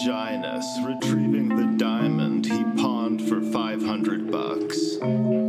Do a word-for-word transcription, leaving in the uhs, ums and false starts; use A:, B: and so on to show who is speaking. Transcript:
A: Longinus retrieving the diamond he pawned for five hundred bucks.